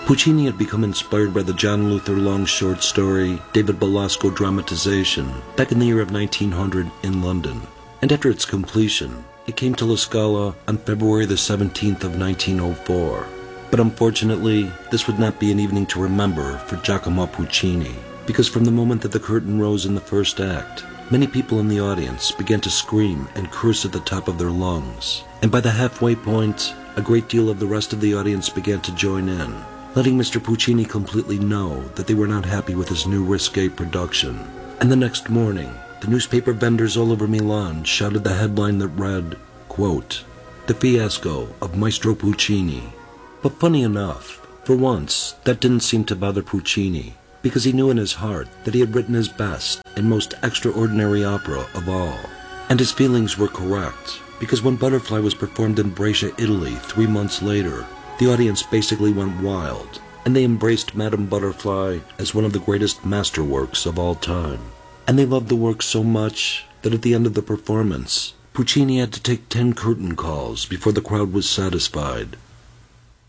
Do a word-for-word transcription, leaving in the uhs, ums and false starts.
Puccini had become inspired by the John Luther Long short story David Belasco dramatization back in the year of nineteen hundred in London, and after its completion, it came to La Scala on February the seventeenth of nineteen oh four. But unfortunately, this would not be an evening to remember for Giacomo Puccini, because from the moment that the curtain rose in the first act, many people in the audience began to scream and curse at the top of their lungs, and by the halfway point, a great deal of the rest of the audience began to join in, letting Mister Puccini completely know that they were not happy with his new risque production. And the next morning, the newspaper vendors all over Milan shouted the headline that read, quote, "The Fiasco of Maestro Puccini." But funny enough, for once, that didn't seem to bother Puccini, because he knew in his heart that he had written his best and most extraordinary opera of all. And his feelings were correct, because when Butterfly was performed in Brescia, Italy, three months later, the audience basically went wild, and they embraced Madame Butterfly as one of the greatest masterworks of all time. And they loved the work so much that at the end of the performance, Puccini had to take ten curtain calls before the crowd was satisfied,